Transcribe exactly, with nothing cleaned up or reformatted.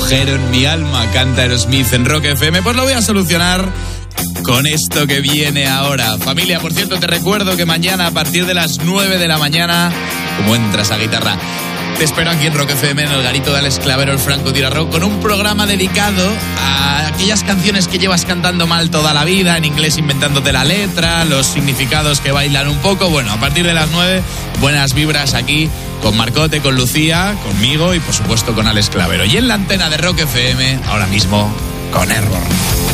agujero en mi alma, canta Aerosmith en Rock F M. Pues lo voy a solucionar con esto que viene ahora. Familia, por cierto, te recuerdo que mañana a partir de las nueve de la mañana, como entras a guitarra, te espero aquí en Rock F M, en el garito de Alex Clavero, el Franco Tira Rock, con un programa dedicado a aquellas canciones que llevas cantando mal toda la vida, en inglés inventándote la letra, los significados que bailan un poco. Bueno, a partir de las nueve, buenas vibras aquí con Marcote, con Lucía, conmigo y por supuesto con Alex Clavero. Y en la antena de Rock F M, ahora mismo, con Airborne.